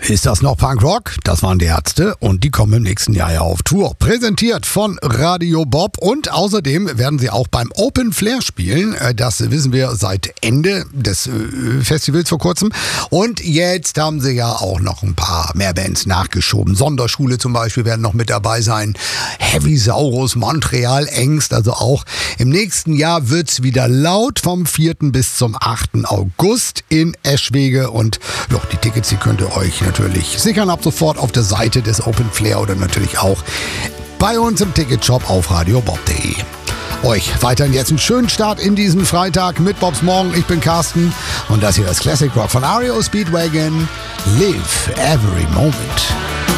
Ist das noch Punkrock? Das waren die Ärzte und die kommen im nächsten Jahr ja auf Tour. Präsentiert von Radio Bob und außerdem werden sie auch beim Open Flair spielen. Das wissen wir seit Ende des Festivals vor kurzem. Und jetzt haben sie ja auch noch ein paar mehr Bands nachgeschoben. Sonderschule zum Beispiel werden noch mit dabei sein. Heavy Saurus, Montreal, Ängst. Also auch im nächsten Jahr wird's wieder laut vom 4. bis zum 8. August in Eschwege. Und ja, die Tickets, die könnt ihr euch natürlich sichern ab sofort auf der Seite des Open Flair oder natürlich auch bei uns im Ticketshop auf radiobob.de. Euch weiterhin jetzt einen schönen Start in diesen Freitag mit Bobs Morgen. Ich bin Carsten und das hier ist Classic Rock von REO Speedwagon. Live every moment.